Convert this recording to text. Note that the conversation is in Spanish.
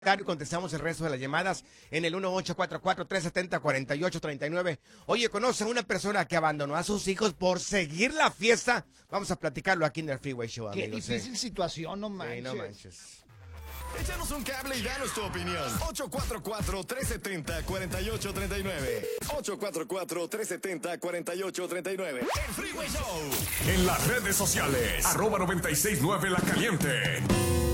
Contestamos el resto de las llamadas en el 1844-370-4839. Oye, ¿conoce a una persona que abandonó a sus hijos por seguir la fiesta? Vamos a platicarlo aquí en el Freeway Show, Qué amigos. difícil situación, no manches. Sí, no manches. Échanos un cable y danos tu opinión. 844-370-4839. 844-370-4839. El Freeway Show. En las redes sociales, @969 La Caliente.